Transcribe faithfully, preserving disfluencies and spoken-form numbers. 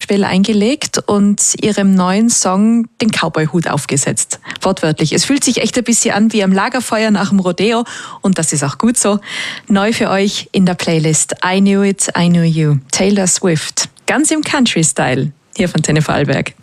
Nashville eingelegt und ihrem neuen Song den Cowboy-Hut aufgesetzt. Wortwörtlich. Es fühlt sich echt ein bisschen an wie am Lagerfeuer nach dem Rodeo und das ist auch gut so. Neu für euch in der Playlist I Knew It, I Knew You. Taylor Swift. Ganz im Country-Style. Hier von Antenne Vorarlberg.